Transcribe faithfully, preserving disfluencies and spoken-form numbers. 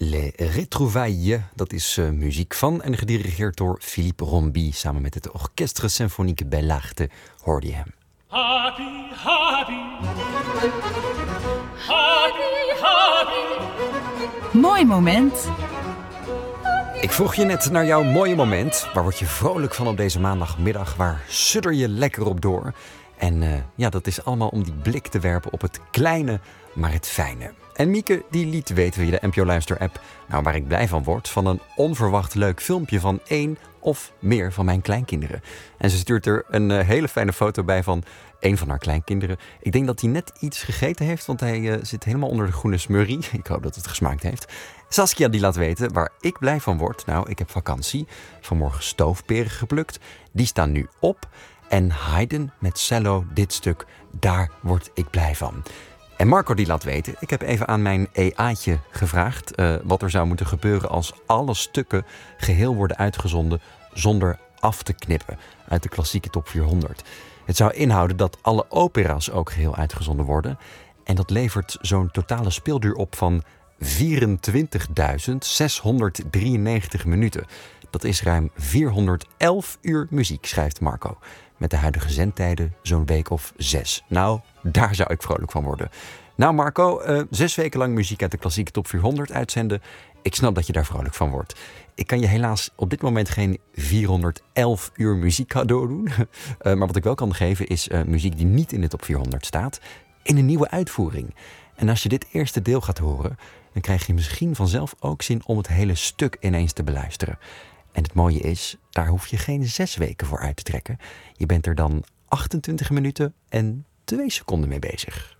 Les Retrouvailles, dat is uh, muziek van en gedirigeerd door Philippe Rombi. Samen met het Orchestre Symphonique Bellarte hoorde je hem. Happy, happy. Happy, happy. Mooi moment. Ik vroeg je net naar jouw mooie moment. Waar word je vrolijk van op deze maandagmiddag? Waar sudder je lekker op door? En uh, ja, dat is allemaal om die blik te werpen op het kleine, maar het fijne. En Mieke die liet weten via de N P O Luister app, nou waar ik blij van word, van een onverwacht leuk filmpje van één of meer van mijn kleinkinderen. En ze stuurt er een uh, hele fijne foto bij van één van haar kleinkinderen. Ik denk dat hij net iets gegeten heeft, want hij uh, zit helemaal onder de groene smurrie. Ik hoop dat het gesmaakt heeft. Saskia die laat weten waar ik blij van word. Nou, ik heb vakantie. Vanmorgen stoofperen geplukt. Die staan nu op. En Haydn met cello, dit stuk, daar word ik blij van. En Marco die laat weten, ik heb even aan mijn E A'tje gevraagd uh, wat er zou moeten gebeuren als alle stukken geheel worden uitgezonden zonder af te knippen uit de klassieke top vierhonderd. Het zou inhouden dat alle opera's ook geheel uitgezonden worden. En dat levert zo'n totale speelduur op van vierentwintigduizend zeshonderddrieënnegentig minuten. Dat is ruim vierhonderdelf uur muziek, schrijft Marco. Met de huidige zendtijden zo'n week of zes. Nou, daar zou ik vrolijk van worden. Nou Marco, uh, zes weken lang muziek uit de klassieke top vierhonderd uitzenden. Ik snap dat je daar vrolijk van wordt. Ik kan je helaas op dit moment geen vierhonderdelf uur muziek cadeau doen. Uh, maar wat ik wel kan geven is uh, muziek die niet in de top vierhonderd staat. In een nieuwe uitvoering. En als je dit eerste deel gaat horen, dan krijg je misschien vanzelf ook zin om het hele stuk ineens te beluisteren. En het mooie is, daar hoef je geen zes weken voor uit te trekken. Je bent er dan achtentwintig minuten en twee seconden mee bezig.